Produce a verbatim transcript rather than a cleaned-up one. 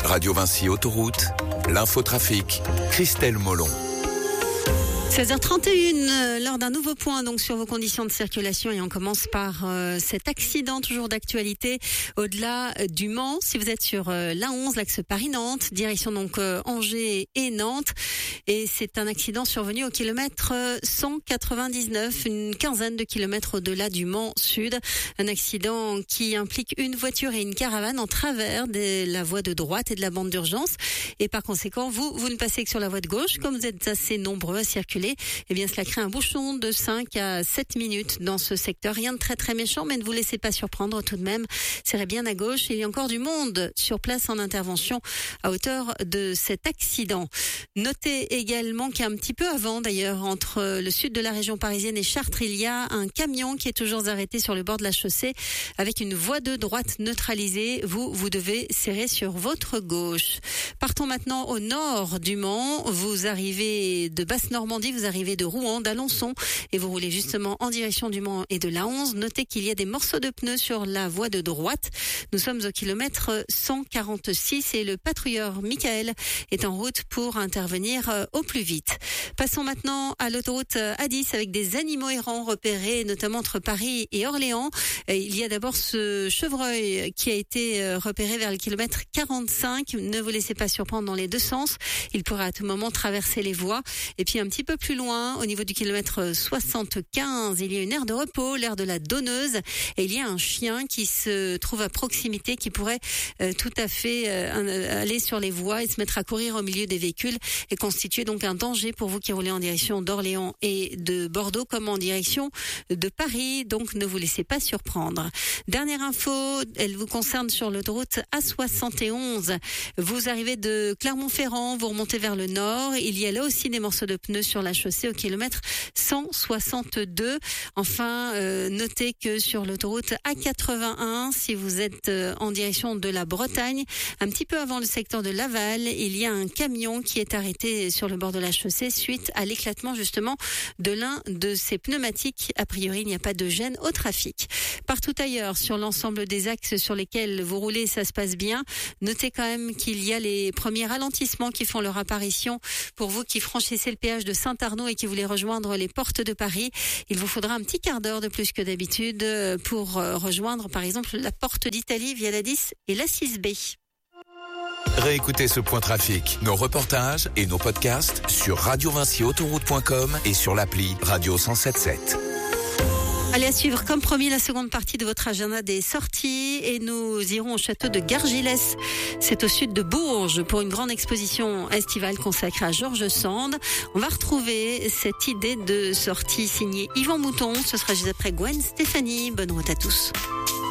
Radio Vinci Autoroute, l'infotrafic, Christelle Molon. seize heures trente et une, l'heure d'un nouveau point donc sur vos conditions de circulation, et on commence par euh, cet accident toujours d'actualité au-delà euh, du Mans. Si vous êtes sur euh, l'A onze, l'axe Paris-Nantes, direction donc euh, Angers et Nantes, et c'est un accident survenu au kilomètre cent quatre-vingt-dix-neuf, une quinzaine de kilomètres au-delà du Mans Sud. Un accident qui implique une voiture et une caravane en travers de la voie de droite et de la bande d'urgence, et par conséquent vous, vous ne passez que sur la voie de gauche. Comme vous êtes assez nombreux à circuler, eh bien, cela crée un bouchon de cinq à sept minutes dans ce secteur. Rien de très très méchant, mais ne vous laissez pas surprendre tout de même. Serrez bien à gauche. Il y a encore du monde sur place en intervention à hauteur de cet accident. Notez également qu'un petit peu avant, d'ailleurs, entre le sud de la région parisienne et Chartres, il y a un camion qui est toujours arrêté sur le bord de la chaussée avec une voie de droite neutralisée. Vous, vous devez serrer sur votre gauche. Partons maintenant au nord du Mans. Vous arrivez de Basse-Normandie, vous arrivez de Rouen, d'Alençon, et vous roulez justement en direction du Mans et de l'A onze. Notez qu'il y a des morceaux de pneus sur la voie de droite. Nous sommes au kilomètre cent quarante-six et le patrouilleur Michael est en route pour intervenir au plus vite. Passons maintenant à l'autoroute A dix avec des animaux errants repérés, notamment entre Paris et Orléans. Il y a d'abord ce chevreuil qui a été repéré vers le kilomètre quarante-cinq. Ne vous laissez pas surprendre dans les deux sens. Il pourrait à tout moment traverser les voies. Et puis un petit peu plus loin, au niveau du kilomètre soixante-quinze, il y a une aire de repos, l'aire de la Donneuse, et il y a un chien qui se trouve à proximité, qui pourrait euh, tout à fait euh, aller sur les voies et se mettre à courir au milieu des véhicules et constituer donc un danger pour vous qui roulez en direction d'Orléans et de Bordeaux comme en direction de Paris. Donc ne vous laissez pas surprendre. Dernière info, elle vous concerne sur l'autoroute A soixante et onze. Vous arrivez de Clermont-Ferrand, vous remontez vers le nord. Il y a là aussi des morceaux de pneus sur la chaussée au kilomètre cent soixante-deux. Enfin, euh, notez que sur l'autoroute A quatre-vingt-un, si vous êtes euh, en direction de la Bretagne, un petit peu avant le secteur de Laval, il y a un camion qui est arrêté sur le bord de la chaussée suite à l'éclatement justement de l'un de ses pneumatiques. A priori, il n'y a pas de gêne au trafic. Partout ailleurs, sur l'ensemble des axes sur lesquels vous roulez, ça se passe bien. Notez quand même qu'il y a les premiers ralentissements qui font leur apparition pour vous qui franchissez le péage de Saint-Arnaud et qui voulez rejoindre les portes de Paris. Il vous faudra un petit quart d'heure de plus que d'habitude pour rejoindre par exemple la porte d'Italie via la dix et la six B. Réécoutez ce point trafic, nos reportages et nos podcasts sur radio vinci autoroute point com et sur l'appli Radio cent sept sept. Allez, à suivre comme promis la seconde partie de votre agenda des sorties, et nous irons au château de Gargilès. C'est au sud de Bourges pour une grande exposition estivale consacrée à George Sand. On va retrouver cette idée de sortie signée Yvan Mouton. Ce sera juste après Gwen Stéphanie. Bonne route à tous.